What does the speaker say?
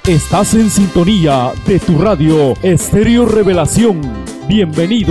Estás en sintonía de tu radio Estéreo Revelación. Bienvenido.